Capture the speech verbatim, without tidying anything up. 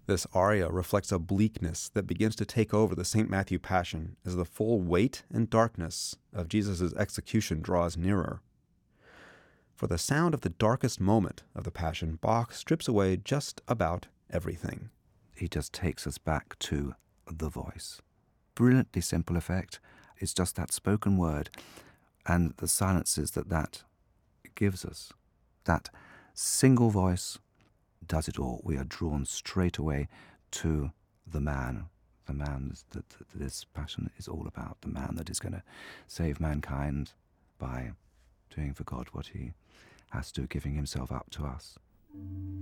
This aria reflects a bleakness that begins to take over the Saint Matthew Passion as the full weight and darkness of Jesus' execution draws nearer. For the sound of the darkest moment of the Passion, Bach strips away just about everything. He just takes us back to the voice. Brilliantly simple effect. It's just that spoken word and the silences that that gives us. That single voice does it all. We are drawn straight away to the man, the man that, that this Passion is all about, the man that is going to save mankind by doing for God what he has to, giving himself up to us.